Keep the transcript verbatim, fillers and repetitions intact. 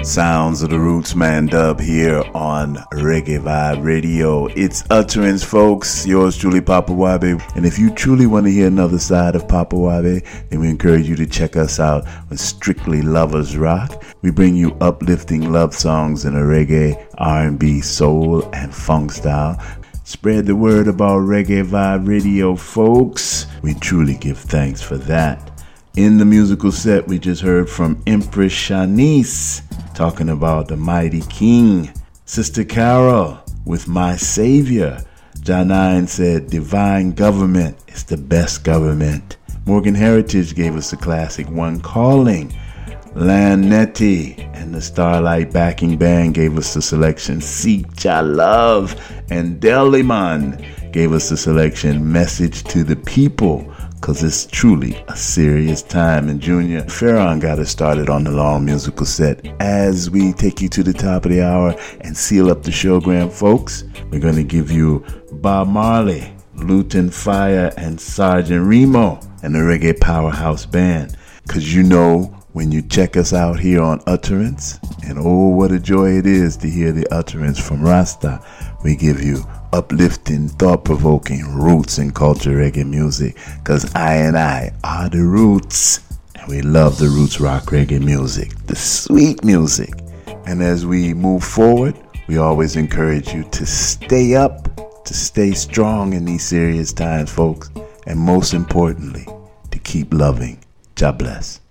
Sounds of the Roots Man Dub here on Reggae Vibe Radio. It's Utterance, folks. Yours truly, Papa Wabe. And if you truly want to hear another side of Papa Wabe, then we encourage you to check us out on Strictly Lovers Rock. We bring you uplifting love songs in a reggae, R and B, soul, and funk style. Spread the word about Reggae Vibe Radio, folks. We truly give thanks for that. In the musical set, we just heard from Empress Shanice talking about the mighty king. Sister Carol with My Savior. Janine said divine government is the best government. Morgan Heritage gave us the classic One Calling. Lan Nettie and the Starlight Backing Band gave us the selection Seek Your Love. And Deliman gave us the selection Message to the People, because it's truly a serious time. And Junior Farron got us started on the long musical set. As we take you to the top of the hour and seal up the showgram, folks, we're going to give you Bob Marley, Luton Fire, and Sergeant Remo and the Reggae Powerhouse Band. Because you know, when you check us out here on Utterance, and oh, what a joy it is to hear the utterance from Rasta, we give you uplifting, thought-provoking roots and culture reggae music, because I and I are the roots, and we love the roots rock reggae music, the sweet music. And as we move forward, we always encourage you to stay up, to stay strong in these serious times, folks, and most importantly, to keep loving. God bless.